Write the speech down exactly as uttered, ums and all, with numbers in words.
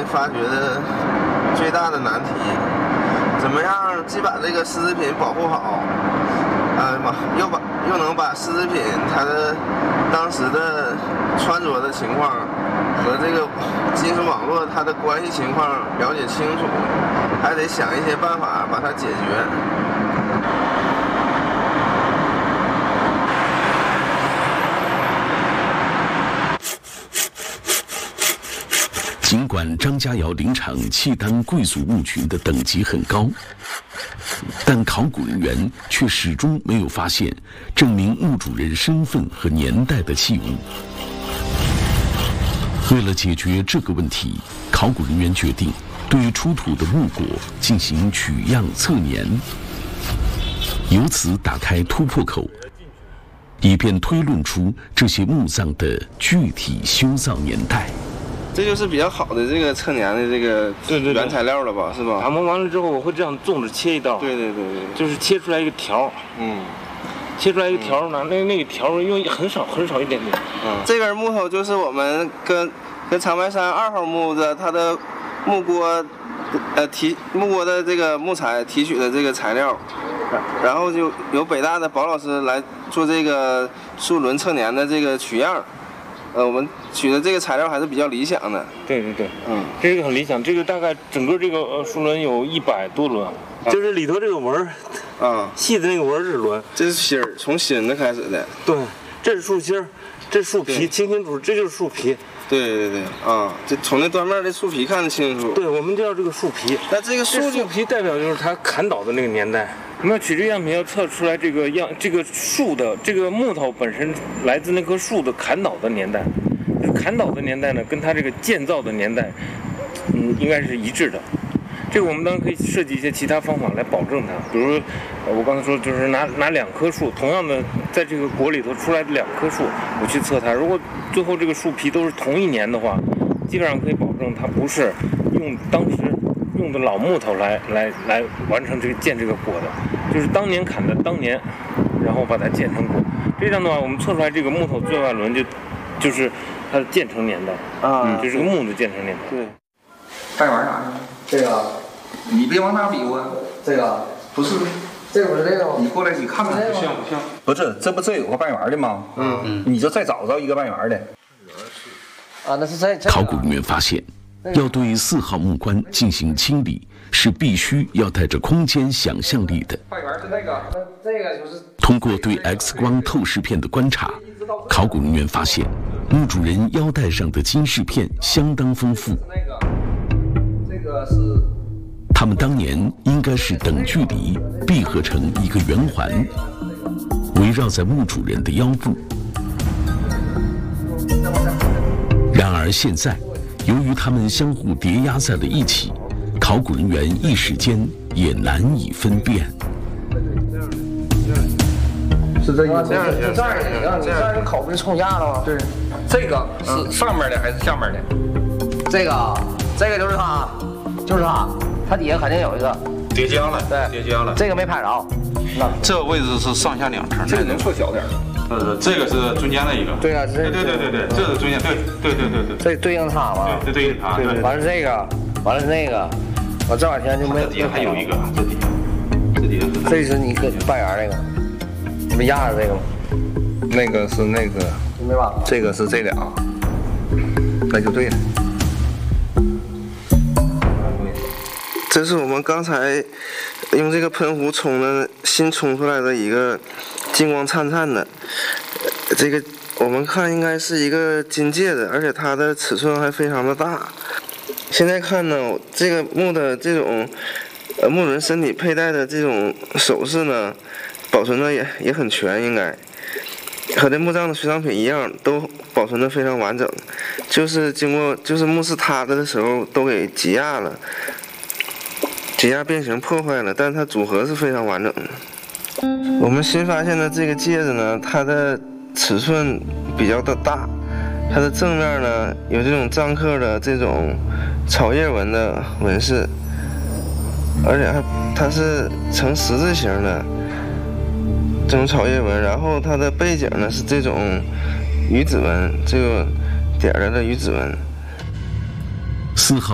发掘的最大的难题，怎么样既把这个丝织品保护好，啊嘛，又把又能把丝织品它的当时的穿着的情况和这个金属网络它的关系情况了解清楚，还得想一些办法把它解决。 尽管张家窑林场契丹贵族墓群的等级很高，但考古人员却始终没有发现证明墓主人身份和年代的器物。为了解决这个问题，考古人员决定对出土的木椁进行取样测年，由此打开突破口，以便推论出这些墓葬的具体修造年代。 这就是比较好的这个测年的这个原材料了吧，是吧？ 打磨完了之后，我会这样纵着切一刀。 对对对对， 就是切出来一个条。嗯，切出来一个条呢，嗯、那那个条因为很少很少一点点。 嗯，这根木头就是我们跟跟长白山二号墓的它的木锅，呃提木锅的这个木材提取的这个材料，然后就由北大的保老师来做这个树轮测年的这个取样。呃，我们取的这个材料还是比较理想的。 对对对，嗯，这个很理想。这个大概整个这个呃树轮有一百多轮，啊、就是里头这个纹儿，啊，细的那个纹是轮， 这是芯儿，从芯子开始的。 对，这是树芯儿，这是树皮，清清楚，这就是树皮。 对对对，啊，这从那断面的树皮看得清楚。 对，我们叫这个树皮。 那这个树树皮代表就是它砍倒的那个年代。我们要取这个样品，要测出来这个样，这个树的这个木头本身来自那棵树的砍倒的年代。砍倒的年代呢，跟它这个建造的年代，嗯，应该是一致的。这个我们当然可以设计一些其他方法来保证它，比如说，呃，我刚才说就是拿拿两棵树，同样的在这个椁里头出来的两棵树，我去测它，如果最后这个树皮都是同一年的话，基本上可以保证它不是用当时用的老木头来来来完成这个建这个椁的，就是当年砍的当年，然后把它建成椁。这样的话，我们测出来这个木头最外轮就就是它的建成年代啊，嗯，就是个木的建成年代。 对， 拜玩啥呢？ 这个， 你别往哪比划。 这个不是， 这个不是这个吗？ 你过来你看看， 不像不像？不是，这不这有个半圆的吗？嗯嗯，你就再找着一个半圆的。 啊，那是这。 考古人员发现，要对四号木棺进行清理，是必须要带着空间想象力的。 半圆是那个， 那这个就是。 通过对 X 光透视片的观察，考古人员发现，墓主人腰带上的金饰片相当丰富。 那个，这个是。 他们当年应该是等距离闭合成一个圆环，围绕在墓主人的腰部。然而现在，由于它们相互叠压在了一起，考古人员一时间也难以分辨。 是这个， 这样这样也行，这样这口不是冲压了吗？ 对，这个是上面的还是下面的？ 这个，这个就是它，就是它，它底下肯定有一个叠加了， 对， 叠加了。 这个没拍着，那这个位置是上下两层，这个能缩小点。 呃，这个是中间的一个。 对啊， 对对对对对，这是中间，对对对对对。 这对应它嘛？ 对，这对应它。 对对。完了这个，完了是那个，我这两天就没。 这底下还有一个，这底下，这底下。 这是你搁半圆那个。你们压着这个吗？ 那个是那个， 没吧？ 这个是这俩，那就对了。 这是我们刚才用这个喷壶冲的新冲出来的一个金光灿灿的，这个我们看应该是一个金戒指，而且它的尺寸还非常的大。现在看呢，这个木的这种呃木人身体佩戴的这种首饰呢，保存的也也很全，应该和这墓葬的随葬品一样，都保存的非常完整。就是经过就是墓室塌的的时候都给挤压了，挤压变形破坏了，但是它组合是非常完整的。我们新发现的这个戒指呢，它的尺寸比较的大，它的正面呢有这种篆刻的这种草叶纹的纹饰，而且还它是呈十字形的这种草叶纹，然后它的背景呢是这种鱼子纹，这个点儿的鱼子纹。 四号